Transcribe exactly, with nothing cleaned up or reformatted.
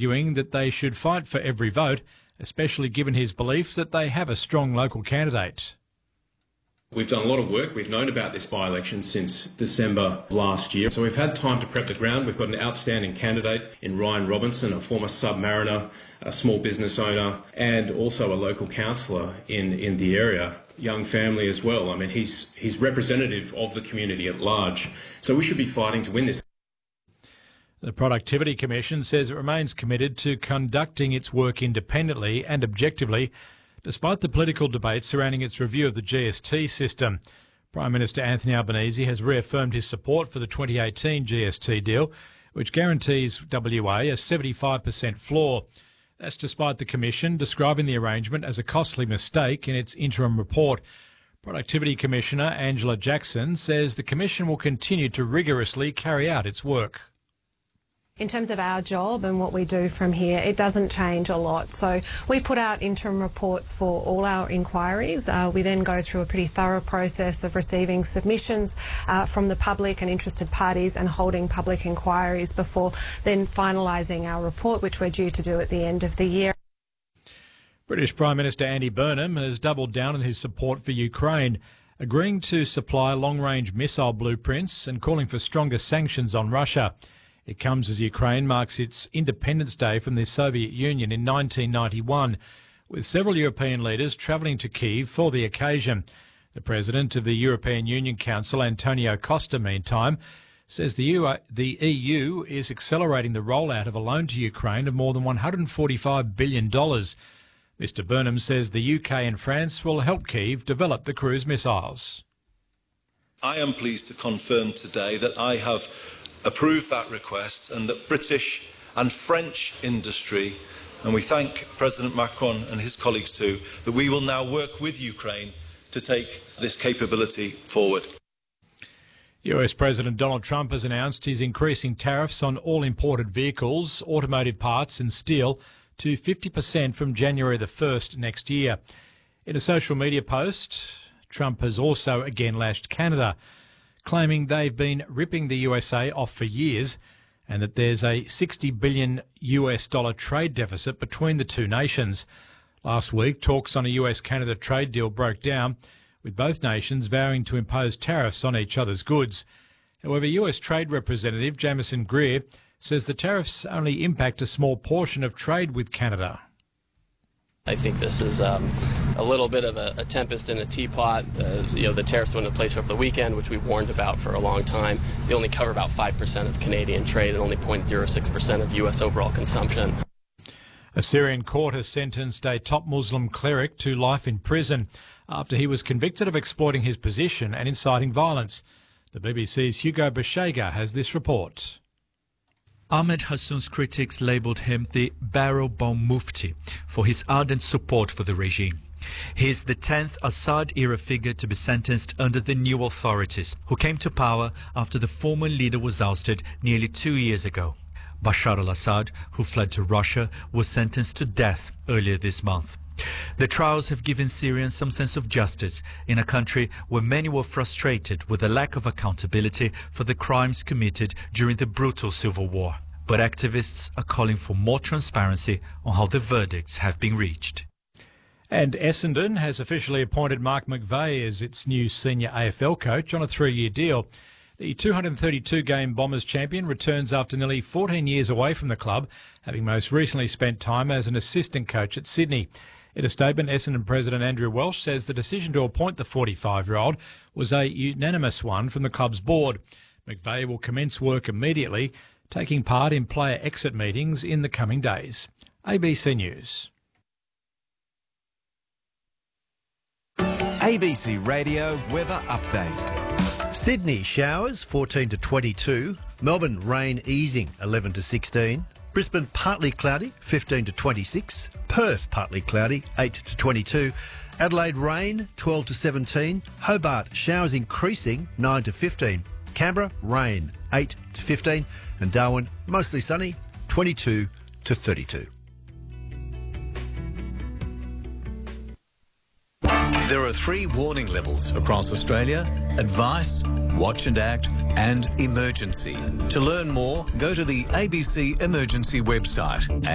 arguing that they should fight for every vote, especially given his belief that they have a strong local candidate. We've done a lot of work. We've known about this by-election since December last year. So we've had time to prep the ground. We've got an outstanding candidate in Ryan Robinson, a former submariner, a small business owner, and also a local councillor in, in the area. Young family as well. I mean, he's, he's representative of the community at large. So we should be fighting to win this. The Productivity Commission says it remains committed to conducting its work independently and objectively, despite the political debate surrounding its review of the G S T system. Prime Minister Anthony Albanese has reaffirmed his support for the twenty eighteen G S T deal, which guarantees W A a seventy-five percent floor. That's despite the Commission describing the arrangement as a costly mistake in its interim report. Productivity Commissioner Angela Jackson says the Commission will continue to rigorously carry out its work. In terms of our job and what we do from here, it doesn't change a lot. So we put out interim reports for all our inquiries. Uh, we then go through a pretty thorough process of receiving submissions uh, from the public and interested parties and holding public inquiries before then finalising our report, which we're due to do at the end of the year. British Prime Minister Andy Burnham has doubled down on his support for Ukraine, agreeing to supply long-range missile blueprints and calling for stronger sanctions on Russia. It comes as Ukraine marks its independence day from the Soviet Union in nineteen ninety-one, with several European leaders travelling to Kyiv for the occasion. The President of the European Union Council, Antonio Costa, meantime, says the, U- the E U is accelerating the rollout of a loan to Ukraine of more than one hundred forty-five billion dollars. Mr Burnham says the U K and France will help Kyiv develop the cruise missiles. I am pleased to confirm today that I have approved that request and that British and French industry, and we thank President Macron and his colleagues too, that we will now work with Ukraine to take this capability forward. U S President Donald Trump has announced he's increasing tariffs on all imported vehicles, automotive parts and steel to fifty percent from January the first next year. In a social media post, Trump has also again lashed Canada, claiming they've been ripping the U S A off for years and that there's a sixty billion U S dollar trade deficit between the two nations. Last week, talks on a U S-Canada trade deal broke down, with both nations vowing to impose tariffs on each other's goods. However, U S Trade Representative Jamieson Greer says the tariffs only impact a small portion of trade with Canada. I think this is um, a little bit of a, a tempest in a teapot. Uh, you know, the tariffs went into place over the weekend, which we warned about for a long time. They only cover about five percent of Canadian trade and only zero point zero six percent of U S overall consumption. A Syrian court has sentenced a top Muslim cleric to life in prison after he was convicted of exploiting his position and inciting violence. The B B C's Hugo Bashega has this report. Ahmed Hassoun's critics labelled him the barrel bomb mufti for his ardent support for the regime. He is the tenth Assad-era figure to be sentenced under the new authorities, who came to power after the former leader was ousted nearly two years ago. Bashar al-Assad, who fled to Russia, was sentenced to death earlier this month. The trials have given Syrians some sense of justice in a country where many were frustrated with the lack of accountability for the crimes committed during the brutal civil war. But activists are calling for more transparency on how the verdicts have been reached. And Essendon has officially appointed Mark McVeigh as its new senior A F L coach on a three-year deal. The two hundred thirty-two game Bombers champion returns after nearly fourteen years away from the club, having most recently spent time as an assistant coach at Sydney. In a statement, Essendon President Andrew Welsh says the decision to appoint the forty-five-year-old was a unanimous one from the club's board. McVeigh will commence work immediately, taking part in player exit meetings in the coming days. A B C News. A B C Radio Weather Update. Sydney showers fourteen to twenty-two, Melbourne rain easing eleven to sixteen, Brisbane partly cloudy fifteen to twenty-six, Perth partly cloudy eight to twenty-two, Adelaide rain twelve to seventeen, Hobart showers increasing nine to fifteen, Canberra rain eight to fifteen, and Darwin mostly sunny twenty-two to thirty-two. There are three warning levels across Australia: advice, watch and act, and emergency. To learn more, go to the A B C Emergency website.